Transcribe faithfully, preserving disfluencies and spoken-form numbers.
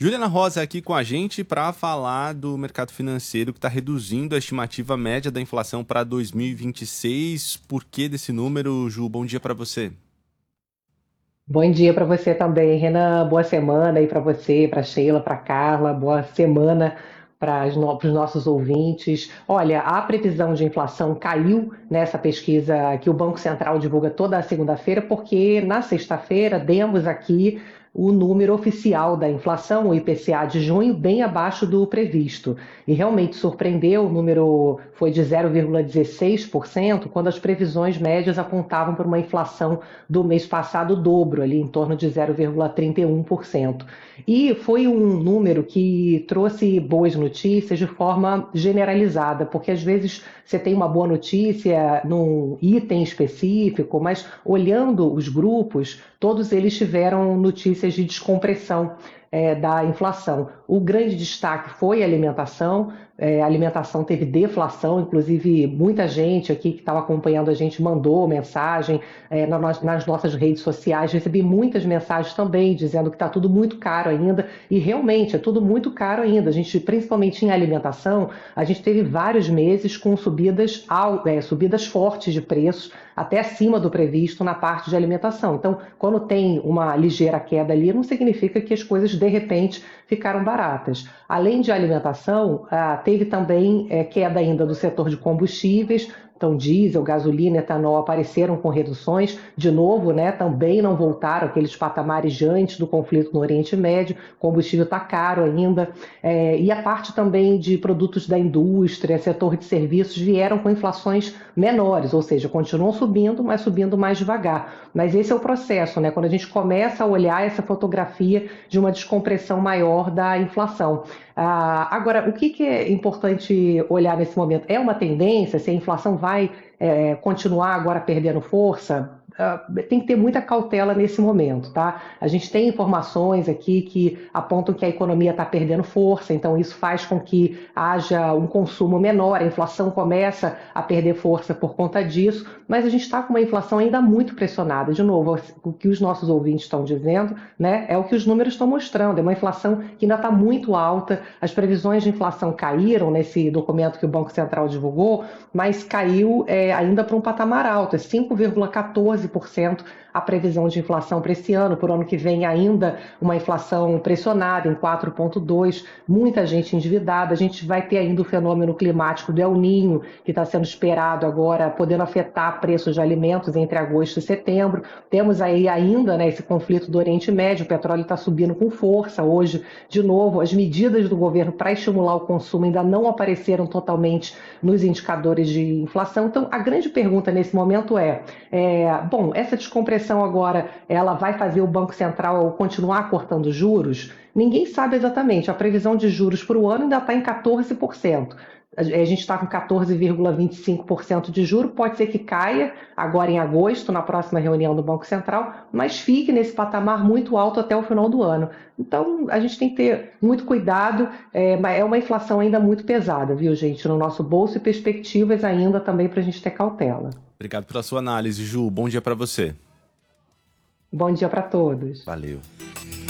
Juliana Rosa aqui com a gente para falar do mercado financeiro que está reduzindo a estimativa média da inflação para dois mil e vinte e seis. Por que desse número, Ju? Bom dia para você. Bom dia para você também, Renan. Boa semana aí para você, para Sheila, para Carla. Boa semana para os nossos ouvintes. Olha, a previsão de inflação caiu nessa pesquisa que o Banco Central divulga toda a segunda-feira, porque na sexta-feira demos aqui o número oficial da inflação, o I P C A de junho, bem abaixo do previsto. E realmente surpreendeu, o número foi de zero vírgula dezesseis por cento, quando as previsões médias apontavam para uma inflação do mês passado o dobro, ali em torno de zero vírgula trinta e um por cento. E foi um número que trouxe boas notícias de forma generalizada, porque às vezes você tem uma boa notícia num item específico, mas olhando os grupos, todos eles tiveram notícias de descompressão é, da inflação. O grande destaque foi a alimentação. É, a alimentação teve deflação, inclusive muita gente aqui que estava acompanhando a gente mandou mensagem é, nas, nas nossas redes sociais. Recebi muitas mensagens também dizendo que está tudo muito caro ainda, e realmente é tudo muito caro ainda. A gente, principalmente em alimentação, a gente teve vários meses com subidas, ao, é, subidas fortes de preços, até acima do previsto na parte de alimentação. Então, quando tem uma ligeira queda ali, não significa que as coisas de repente ficaram baratas. Além de alimentação, ah, teve também é, queda ainda do setor de combustíveis. Então, diesel, gasolina, etanol apareceram com reduções. De novo, né, também não voltaram aqueles patamares de antes do conflito no Oriente Médio. O combustível está caro ainda. É, e a parte também de produtos da indústria, setor de serviços, vieram com inflações menores, ou seja, continuam subindo, mas subindo mais devagar. Mas esse é o processo, né? Quando a gente começa a olhar essa fotografia de uma descompressão maior da inflação. Ah, agora, o que, que é importante olhar nesse momento? É uma tendência? Se a inflação vai é, continuar agora perdendo força? Ah, tem que ter muita cautela nesse momento, tá? A gente tem informações aqui que apontam que a economia está perdendo força, então isso faz com que haja um consumo menor, a inflação começa a perder força por conta disso, mas a gente está com uma inflação ainda muito pressionada. De novo, o que os nossos ouvintes estão dizendo, né, é o que os números estão mostrando, é uma inflação que ainda está muito alta, as previsões de inflação caíram nesse documento que o Banco Central divulgou, mas caiu é, ainda para um patamar alto, é cinco vírgula quatorze por cento a previsão de inflação para esse ano. Por ano que vem ainda uma inflação pressionada em quatro vírgula dois por cento, muita gente endividada. A gente vai ter ainda o fenômeno climático do El Niño, que está sendo esperado agora, podendo afetar preços de alimentos entre agosto e setembro. Temos aí ainda, né, esse conflito do Oriente Médio, o petróleo está subindo com força hoje. De novo, as medidas do governo para estimular o consumo ainda não apareceram totalmente nos indicadores de inflação. Então, a grande pergunta nesse momento é, é bom, essa descompressão agora, ela vai fazer o Banco Central continuar cortando juros? Ninguém sabe exatamente. A previsão de juros para o ano ainda está em quatorze por cento. A gente está com quatorze vírgula vinte e cinco por cento de juro, pode ser que caia agora em agosto, na próxima reunião do Banco Central, mas fique nesse patamar muito alto até o final do ano. Então, a gente tem que ter muito cuidado, é, é uma inflação ainda muito pesada, viu, gente, no nosso bolso, e perspectivas ainda também para a gente ter cautela. Obrigado pela sua análise, Ju. Bom dia para você. Bom dia para todos. Valeu.